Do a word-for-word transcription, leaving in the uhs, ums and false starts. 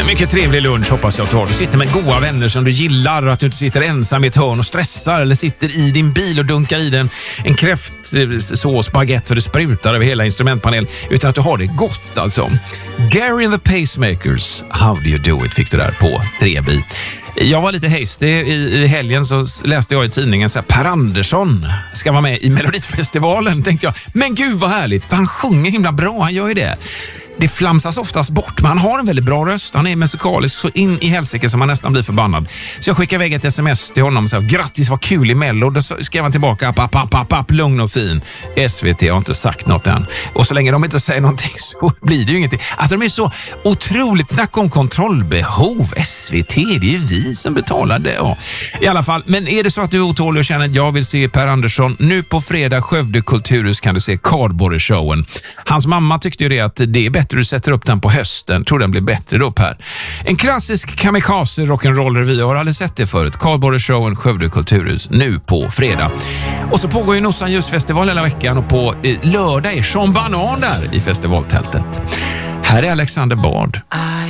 Mycket trevlig lunch hoppas jag att du har. Du sitter med goda vänner som du gillar och att du inte sitter ensam i ett hörn och stressar eller sitter i din bil och dunkar i den en kräftsås baguette så det sprutar över hela instrumentpanel, utan att du har det gott alltså. Gary and the Pacemakers, How Do You Do It fick du där på tre bit. Jag var lite hasty. I, I helgen så läste jag i tidningen så här, Per Andersson ska vara med i Melodifestivalen. Tänkte jag, men gud vad härligt, för han sjunger himla bra, han gör ju det. Det flamsas oftast bort, men han har en väldigt bra röst. Han är musikalisk så in i helsike som man nästan blir förbannad. Så jag skickade iväg ett sms till honom och sa, grattis, vad kul i Mello. Då skrev han tillbaka, app, app, app, app, lugn och fin. S V T har inte sagt något än. Och så länge de inte säger någonting så blir det ju ingenting. Alltså de är så otroligt, snack om kontrollbehov. S V T, det är ju vi som betalar det. Ja. I alla fall, men är det så att du är otålig och känner att jag vill se Per Andersson, nu på fredag Skövde Kulturhus kan du se Cardboard-showen. Hans mamma tyckte ju det att det är bättre du sätter upp den på hösten. Tror den blir bättre då, Per. En klassisk kamikaze rock'n'roll-revy. Jag har aldrig sett det förut. Cardboard-showen Skövde Kulturhus nu på fredag. Och så pågår ju Nossan Ljusfestival hela veckan och på eh, lördag är Sean Banan där i festivaltältet. Här är Alexander Bard.